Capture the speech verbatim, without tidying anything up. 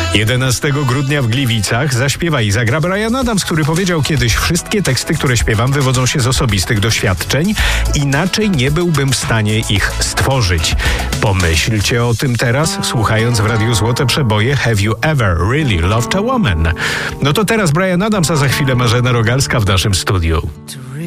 jedenastego grudnia w Gliwicach zaśpiewa i zagra Bryan Adams, który powiedział kiedyś: wszystkie teksty, które śpiewam, wywodzą się z osobistych doświadczeń. Inaczej nie byłbym w stanie ich stworzyć. Pomyślcie o tym teraz, słuchając w Radiu Złote Przeboje Have You Ever Really Loved a Woman? No to teraz Bryan Adams, a za chwilę Marzena Rogalska w naszym studiu.